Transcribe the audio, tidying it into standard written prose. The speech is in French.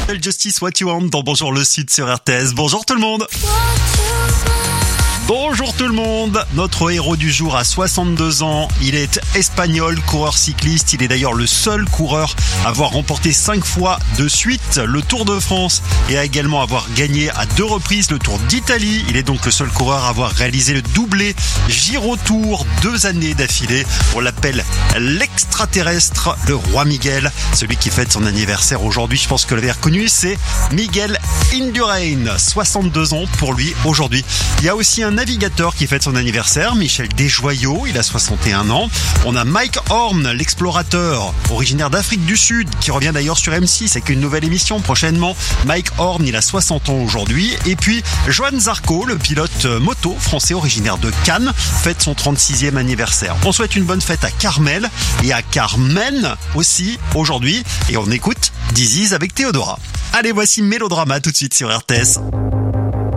Justice What You Want dans Bonjour le Sud sur RTS. Bonjour tout le monde. Bonjour tout le monde. Notre héros du jour a 62 ans. Il est espagnol, coureur cycliste. Il est d'ailleurs le seul coureur à avoir remporté 5 fois de suite le Tour de France et à également avoir gagné à 2 reprises le Tour d'Italie. Il est donc le seul coureur à avoir réalisé le doublé Giro Tour 2 années d'affilée. On l'appelle l'extraterrestre, le roi Miguel, celui qui fête son anniversaire aujourd'hui. Je pense que vous l'avez reconnu, c'est Miguel Indurain. 62 ans pour lui aujourd'hui. Il y a aussi un navigateur qui fête son anniversaire, Michel Desjoyaux, il a 61 ans. On a Mike Horn, l'explorateur, originaire d'Afrique du Sud, qui revient d'ailleurs sur M6 avec une nouvelle émission prochainement. Mike Horn, il a 60 ans aujourd'hui. Et puis, Johan Zarco, le pilote moto français originaire de Cannes, fête son 36e anniversaire. On souhaite une bonne fête à Carmel et à Carmen aussi aujourd'hui. Et on écoute This Is avec Théodora. Allez, voici Mélodrama tout de suite sur RTS.